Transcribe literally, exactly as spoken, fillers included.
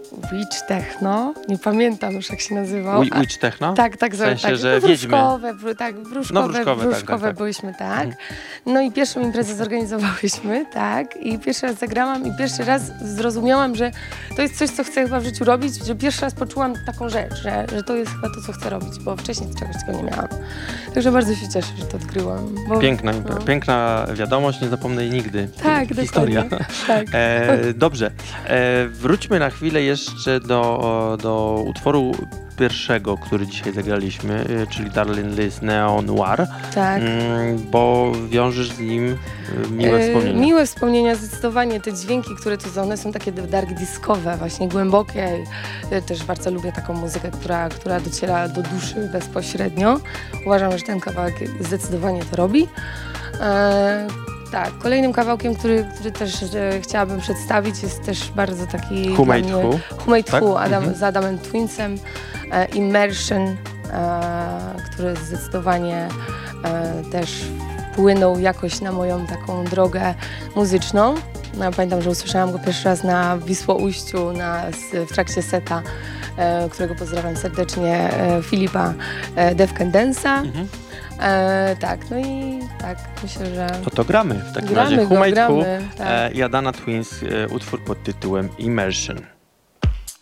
Witch Techno, nie pamiętam już jak się nazywał. Wi- Witch Techno? Tak, tak. W sensie, tak. że wróżkowe, wró- tak, wróżkowe, No, wróżkowe, wróżkowe tak, tak, tak. byliśmy, tak. No i pierwszą imprezę zorganizowałyśmy, tak. I pierwszy raz zagrałam i pierwszy raz zrozumiałam, że to jest coś, co chcę chyba w życiu robić, że pierwszy raz poczułam taką rzecz, że, że to jest chyba to, co chcę robić, bo wcześniej czegoś takiego nie miałam. Także bardzo się cieszę, że to odkryłam. Bo, Piękna, no. piękna wiadomość, nie zapomnę jej nigdy. Tak, Historia. dokładnie. Tak. E, dobrze, e, wróćmy na chwilę jeszcze do, do utworu pierwszego, który dzisiaj zagraliśmy, e, czyli Darlene Lizz Neo Noir, Tak. mm, bo wiążesz z nim e, miłe wspomnienia. E, miłe wspomnienia, zdecydowanie. Te dźwięki, które tu są, one są takie dark discowe, właśnie głębokie. Ja też bardzo lubię taką muzykę, która, która dociera do duszy bezpośrednio. Uważam, że ten kawałek zdecydowanie to robi. E, tak, kolejnym kawałkiem, który, który też e, chciałabym przedstawić, jest też bardzo taki Who dla Made mnie... Who? Who Made Tak? Who, Adam, Mhm. z Adamem Twinsem, e, Immersion, e, który zdecydowanie e, też wpłynął jakoś na moją taką drogę muzyczną. No, ja pamiętam, że usłyszałam go pierwszy raz na Wisłoujściu na, w trakcie seta, e, którego pozdrawiam serdecznie, e, Filipa e, Defken Dance'a. Mhm. E, tak, no i tak, myślę, że To to gramy w takim gramy razie. go, Who Made Who gramy, tak. e, i Adana Twins, e, utwór pod tytułem Immersion.